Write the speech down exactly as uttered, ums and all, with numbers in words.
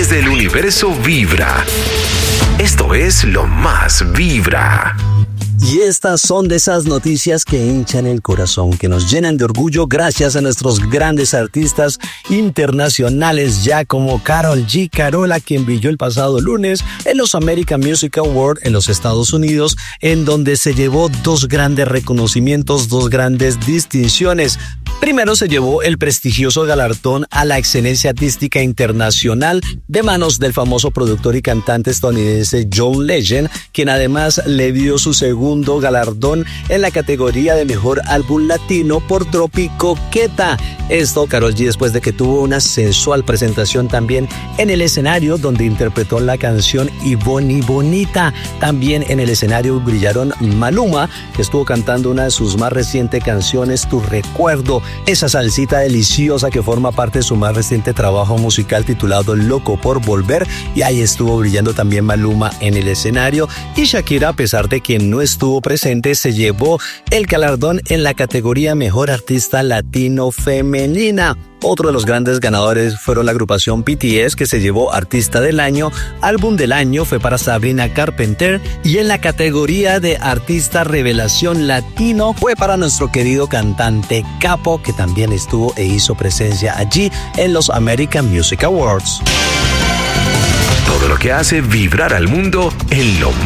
desde el universo vibra. Esto es Lo Más Vibra. Y estas son de esas noticias que hinchan el corazón, que nos llenan de orgullo gracias a nuestros grandes artistas internacionales, ya como Karol G. Carola, quien brilló el pasado lunes en los American Music Awards en los Estados Unidos, en donde se llevó dos grandes reconocimientos, dos grandes distinciones. Primero se llevó el prestigioso galardón a la excelencia artística internacional de manos del famoso productor y cantante estadounidense John Legend, quien además le dio su segundo galardón en la categoría de mejor álbum latino por Tropicoqueta. Esto Karol G después de que tuvo una sensual presentación también en el escenario donde interpretó la canción Y Boni Bonita. También en el escenario brillaron Maluma, que estuvo cantando una de sus más recientes canciones, Tu Recuerdo, esa salsita deliciosa que forma parte de su más reciente trabajo musical titulado Loco por Volver, y ahí estuvo brillando también Maluma en el escenario. Y Shakira, a pesar de que no estuvo presente, se llevó el galardón en la categoría Mejor Artista Latino Femenina. Otro de los grandes ganadores fueron la agrupación B T S, que se llevó Artista del Año. Álbum del Año fue para Sabrina Carpenter, y en la categoría de Artista Revelación Latino fue para nuestro querido cantante Capo, que también estuvo e hizo presencia allí en los American Music Awards. Todo lo que hace vibrar al mundo en Lo